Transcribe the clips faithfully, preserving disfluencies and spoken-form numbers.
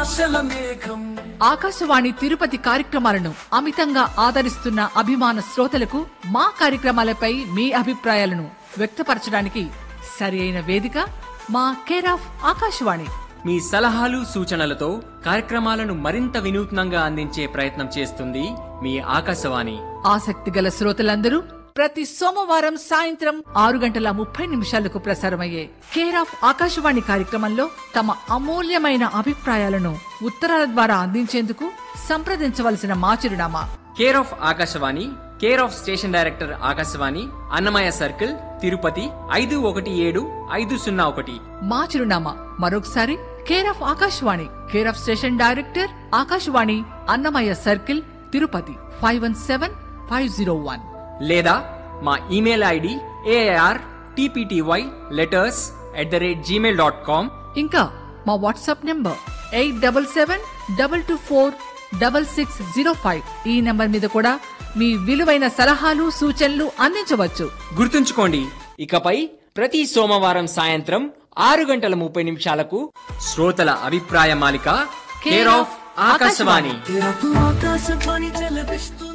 ఆశల మేఘం. ఆకాశవాణి తిరుపతి కార్యక్రమాలను అమితంగా ఆదరిస్తున్న అభిమాన శ్రోతలకు మా కార్యక్రమాలపై మీ అభిప్రాయాలను వ్యక్తపరచడానికి సరి అయిన వేదిక మా కేర్ ఆఫ్ ఆకాశవాణి. మీ సలహాలు సూచనలతో కార్యక్రమాలను మరింత వినూత్నంగా అందించే ప్రయత్నం చేస్తుంది మీ ఆకాశవాణి. ఆసక్తి గల శ్రోతలందరూ ప్రతి సోమవారం సాయంత్రం ఆరు గంటల ముప్పై నిమిషాలకు ప్రసారమయ్యే కేర్ ఆఫ్ ఆకాశవాణి కార్యక్రమంలో తమ అమూల్యమైన అభిప్రాయాలను ఉత్తరాల ద్వారా అందించేందుకు సంప్రదించవలసిన మా చిరునామా care of Akashvani, care of station director Akashvani, Annamayya circle, Tirupati ఐదు ఒకటి ఏడు ఐదు సున్నా ఒకటి. మా చిరునామా మరొకసారి care of Akashvani, care of station director Akashvani, Annamayya circle, Tirupati five one seven five zero one. లేదా మా email ID AR TPTY letters at the rate Gmail dot com. ఇంకా మా WhatsApp number eight double seven double two four double six zero five. ఈ number మీద కూడా మీ విలువైన సలహాలు సూచనలు అందించవచ్చు. గుర్తుంచుకోండి, ఇకపై ప్రతి సోమవారం సాయంత్రం ఆరు గంటల ముప్పై నిమిషాలకు శ్రోతల అభిప్రాయ మాలిక కేర్ ఆఫ్ ఆకాశవాణి. ఆకాశవాణి చెలపిస్తుంది.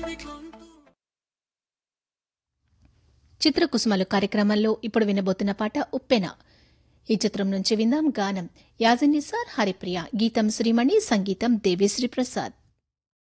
చిత్రకుసుమలు కార్యక్రమంలో ఇప్పుడు వినబోతున్న పాట ఉప్పెన. ఈ చిత్రం నుంచి విందాం గానం యాజిన్ నిసార్, హరిప్రియ, గీతం శ్రీమణి, సంగీతం దేవిశ్రీ ప్రసాద్.